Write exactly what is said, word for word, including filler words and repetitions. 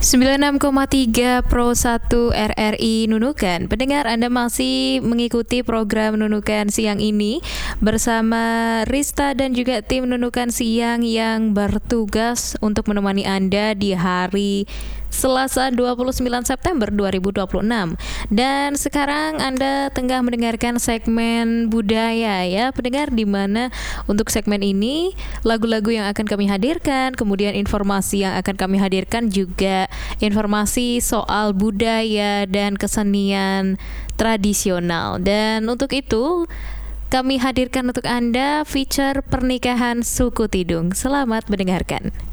sembilan puluh enam koma tiga Pro satu R R I Nunukan. Pendengar, Anda masih mengikuti program Nunukan siang ini bersama Rista dan juga tim Nunukan siang yang bertugas untuk menemani Anda di hari Selasa dua puluh sembilan September dua ribu dua puluh enam. Dan sekarang Anda tengah mendengarkan segmen budaya ya pendengar, di mana untuk segmen ini lagu-lagu yang akan kami hadirkan, kemudian informasi yang akan kami hadirkan juga informasi soal budaya dan kesenian tradisional. Dan untuk itu kami hadirkan untuk Anda feature pernikahan suku Tidung. Selamat mendengarkan.